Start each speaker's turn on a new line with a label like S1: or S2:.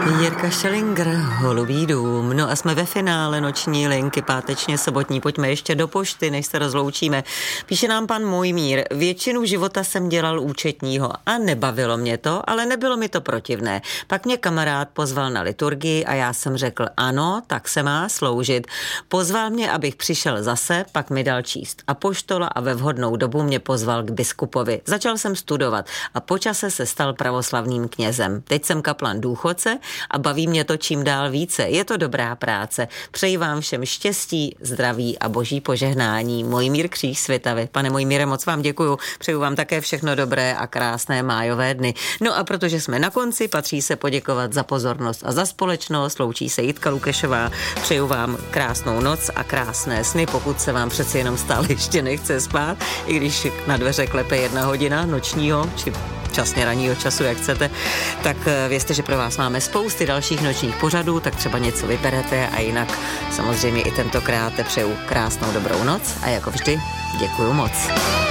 S1: Jirka Šelinger, Holubý dům. No a jsme ve finále noční linky, pátečně sobotní. Pojďme ještě do pošty, než se rozloučíme. Píše nám pan Mojmír: většinu života jsem dělal účetního a nebavilo mě to, ale nebylo mi to protivné. Pak mě kamarád pozval na liturgii a já jsem řekl ano, tak se má sloužit. Pozval mě, abych přišel zase, pak mi dal číst apoštola a ve vhodnou dobu mě pozval k biskupovi. Začal jsem studovat a po čase se stal pravoslavným knězem. Teď jsem kaplan důchodce a baví mě to čím dál více. Je to dobrá práce. Přeji vám všem štěstí, zdraví a boží požehnání. Mojmír Kříž Svitavy. Pane Mojmíre, moc vám děkuju. Přeju vám také všechno dobré a krásné májové dny. No a protože jsme na konci, patří se poděkovat za pozornost a za společnost. Loučí se Jitka Lukešová. Přeju vám krásnou noc a krásné sny, pokud se vám přeci jenom stále ještě nechce spát, i když na dveře klepe 1 hodina nočního, či časně ranního času, jak chcete, tak vězte, že pro vás máme spousty dalších nočních pořadů, tak třeba něco vyberete a jinak samozřejmě i tentokrát přeju krásnou dobrou noc a jako vždy děkuju moc.